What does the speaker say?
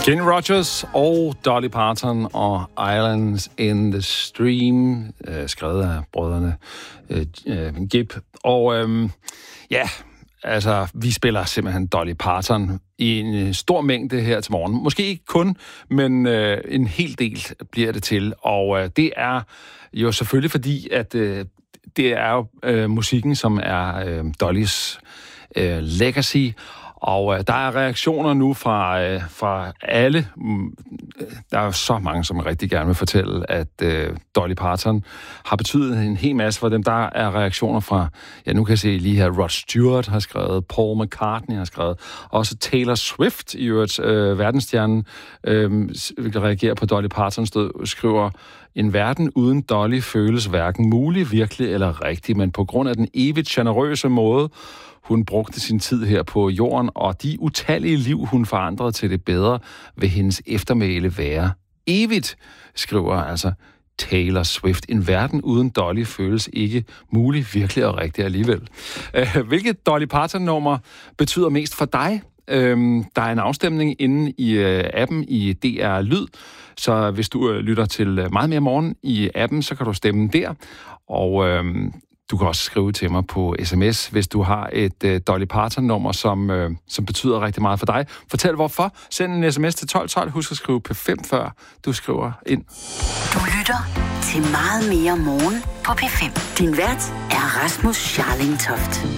Kenny Rogers og Dolly Parton og Islands in the Stream, skrevet af brødrene Gibb. Og vi spiller simpelthen Dolly Parton i en stor mængde her til morgen. Måske ikke kun, men en hel del bliver det til. Og det er jo selvfølgelig fordi, at det er jo musikken, som er Dollys legacy. Og der er reaktioner nu fra alle. Der er så mange, som rigtig gerne vil fortælle, at Dolly Parton har betydet en hel masse for dem. Der er reaktioner fra, nu kan jeg se lige her, Rod Stewart har skrevet, Paul McCartney har skrevet, også Taylor Swift, i øvrigt verdensstjernen, reagerer på Dolly Partons død, skriver, en verden uden Dolly føles hverken mulig, virkelig eller rigtig, men på grund af den evigt generøse måde, hun brugte sin tid her på jorden, og de utallige liv, hun forandrede til det bedre, vil hendes eftermæle være evigt, skriver altså Taylor Swift. En verden uden Dolly føles ikke mulig, virkelig og rigtig alligevel. Hvilket Dolly Parton-nummer betyder mest for dig? Der er en afstemning inde i appen i DR Lyd, så hvis du lytter til Meget mere morgen i appen, så kan du stemme der, og du kan også skrive til mig på sms, hvis du har et Dolly Parton-nummer, som betyder rigtig meget for dig. Fortæl hvorfor. Send en sms til 1212. Husk at skrive P5, før du skriver ind. Du lytter til Meget mere morgen på P5. Din vært er Rasmus Scharling Toft.